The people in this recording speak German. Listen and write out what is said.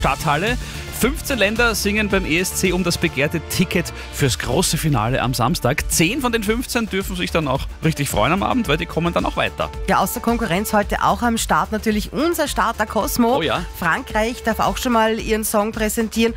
Stadthalle. 15 Länder singen beim ESC um das begehrte Ticket fürs große Finale am Samstag. 10 von den 15 dürfen sich dann auch richtig freuen am Abend, weil die kommen dann auch weiter. Ja, aus der Konkurrenz heute auch am Start natürlich unser Starter Cosmo. Oh ja. Frankreich darf auch schon mal ihren Song präsentieren.